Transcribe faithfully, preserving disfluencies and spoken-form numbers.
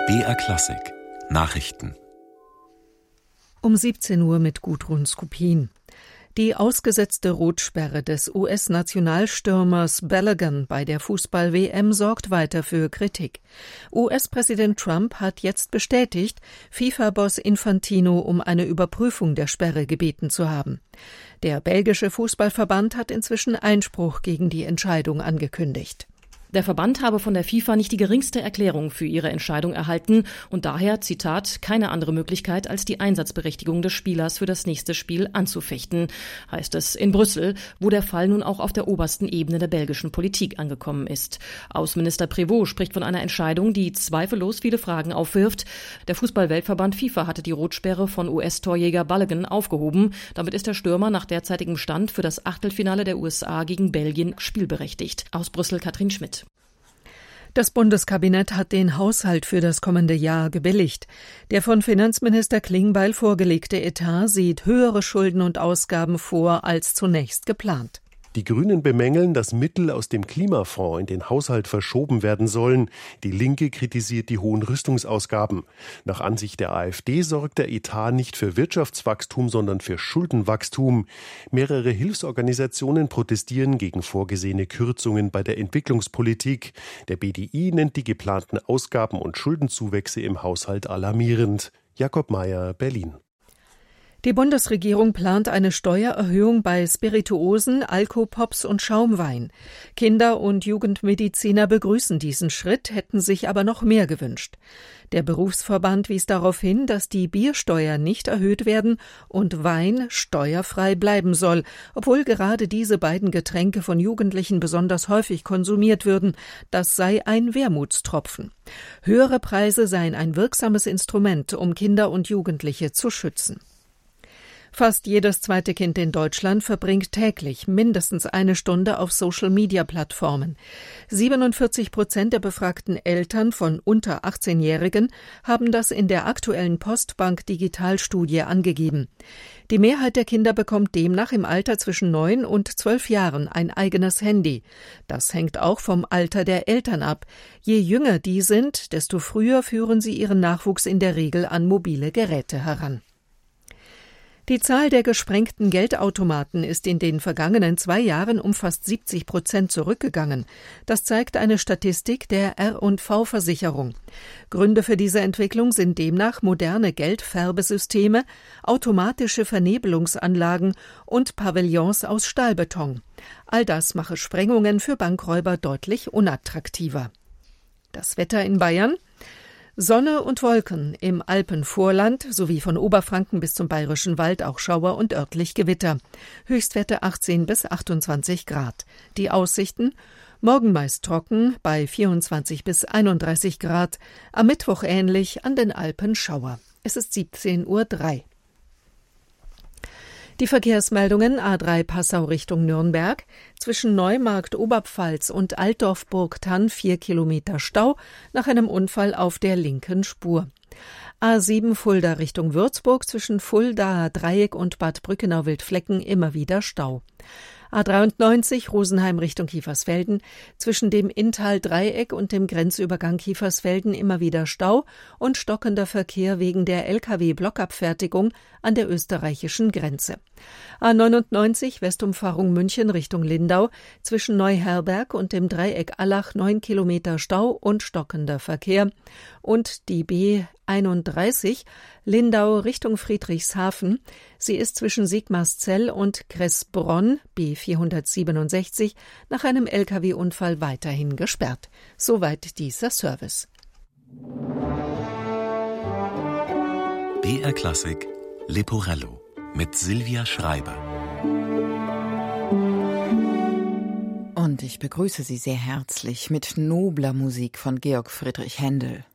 B R Klassik Nachrichten Um siebzehn Uhr mit Gudrun Skupin. Die ausgesetzte Rotsperre des U S-Nationalstürmers Balogun bei der Fußball-W M sorgt weiter für Kritik. U S-Präsident Trump hat jetzt bestätigt, FIFA-Boss Infantino um eine Überprüfung der Sperre gebeten zu haben. Der belgische Fußballverband hat inzwischen Einspruch gegen die Entscheidung angekündigt. Der Verband habe von der FIFA nicht die geringste Erklärung für ihre Entscheidung erhalten und daher, Zitat, keine andere Möglichkeit als die Einsatzberechtigung des Spielers für das nächste Spiel anzufechten, heißt es in Brüssel, wo der Fall nun auch auf der obersten Ebene der belgischen Politik angekommen ist. Außenminister Prévost spricht von einer Entscheidung, die zweifellos viele Fragen aufwirft. Der Fußball-Weltverband FIFA hatte die Rotsperre von U S-Torjäger Balogun aufgehoben. Damit ist der Stürmer nach derzeitigem Stand für das Achtelfinale der U S A gegen Belgien spielberechtigt. Aus Brüssel Katrin Schmidt. Das Bundeskabinett hat den Haushalt für das kommende Jahr gebilligt. Der von Finanzminister Klingbeil vorgelegte Etat sieht höhere Schulden und Ausgaben vor als zunächst geplant. Die Grünen bemängeln, dass Mittel aus dem Klimafonds in den Haushalt verschoben werden sollen. Die Linke kritisiert die hohen Rüstungsausgaben. Nach Ansicht der AfD sorgt der Etat nicht für Wirtschaftswachstum, sondern für Schuldenwachstum. Mehrere Hilfsorganisationen protestieren gegen vorgesehene Kürzungen bei der Entwicklungspolitik. Der B D I nennt die geplanten Ausgaben und Schuldenzuwächse im Haushalt alarmierend. Jakob Mayer, Berlin. Die Bundesregierung plant eine Steuererhöhung bei Spirituosen, Alkopops und Schaumwein. Kinder- und Jugendmediziner begrüßen diesen Schritt, hätten sich aber noch mehr gewünscht. Der Berufsverband wies darauf hin, dass die Biersteuer nicht erhöht werden und Wein steuerfrei bleiben soll, obwohl gerade diese beiden Getränke von Jugendlichen besonders häufig konsumiert würden. Das sei ein Wermutstropfen. Höhere Preise seien ein wirksames Instrument, um Kinder und Jugendliche zu schützen. Fast jedes zweite Kind in Deutschland verbringt täglich mindestens eine Stunde auf Social-Media-Plattformen. siebenundvierzig Prozent der befragten Eltern von unter achtzehnjährigen haben das in der aktuellen Postbank-Digitalstudie angegeben. Die Mehrheit der Kinder bekommt demnach im Alter zwischen neun und zwölf Jahren ein eigenes Handy. Das hängt auch vom Alter der Eltern ab. Je jünger die sind, desto früher führen sie ihren Nachwuchs in der Regel an mobile Geräte heran. Die Zahl der gesprengten Geldautomaten ist in den vergangenen zwei Jahren um fast siebzig Prozent zurückgegangen. Das zeigt eine Statistik der R und V-Versicherung. Gründe für diese Entwicklung sind demnach moderne Geldfärbesysteme, automatische Vernebelungsanlagen und Pavillons aus Stahlbeton. All das mache Sprengungen für Bankräuber deutlich unattraktiver. Das Wetter in Bayern: Sonne und Wolken, im Alpenvorland sowie von Oberfranken bis zum Bayerischen Wald auch Schauer und örtlich Gewitter. Höchstwerte achtzehn bis achtundzwanzig Grad. Die Aussichten: morgen meist trocken bei vierundzwanzig bis einunddreißig Grad, am Mittwoch ähnlich, an den Alpen Schauer. Es ist siebzehn Uhr drei. Die Verkehrsmeldungen: A drei Passau Richtung Nürnberg, zwischen Neumarkt Oberpfalz und Altdorf-Burgthann vier Kilometer Stau nach einem Unfall auf der linken Spur. A sieben Fulda Richtung Würzburg, zwischen Fuldaer Dreieck und Bad Brückenau-Wildflecken immer wieder Stau. A dreiundneunzig Rosenheim Richtung Kiefersfelden, zwischen dem Inntal-Dreieck und dem Grenzübergang Kiefersfelden immer wieder Stau und stockender Verkehr wegen der L K W-Blockabfertigung an der österreichischen Grenze. A neunundneunzig Westumfahrung München Richtung Lindau, zwischen Neuherberg und dem Dreieck Allach neun Kilometer Stau und stockender Verkehr. Und die B einunddreißig Lindau Richtung Friedrichshafen. Sie ist zwischen Sigmarszell und Kressbronn B vierhundertsiebenundsechzig nach einem L K W-Unfall weiterhin gesperrt. Soweit dieser Service. B R Klassik Leporello mit Silvia Schreiber. Und ich begrüße Sie sehr herzlich mit nobler Musik von Georg Friedrich Händel.